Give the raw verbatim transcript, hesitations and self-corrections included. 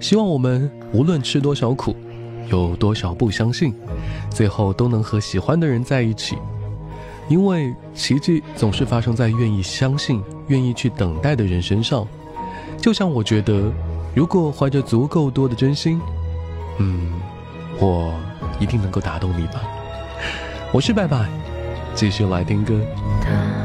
希望我们无论吃多少苦，有多少不相信，最后都能和喜欢的人在一起。因为奇迹总是发生在愿意相信、愿意去等待的人身上。就像我觉得，如果怀着足够多的真心，嗯，我一定能够打动你吧。我是拜拜，继续来听歌。